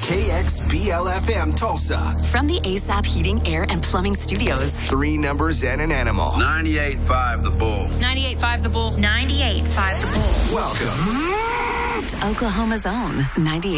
KXBL-FM Tulsa. From the ASAP Heating, Air, and Plumbing Studios. 3 numbers and an animal. 98.5 The Bull. 98.5 The Bull. 98.5 The Bull. Welcome To Oklahoma's own 98.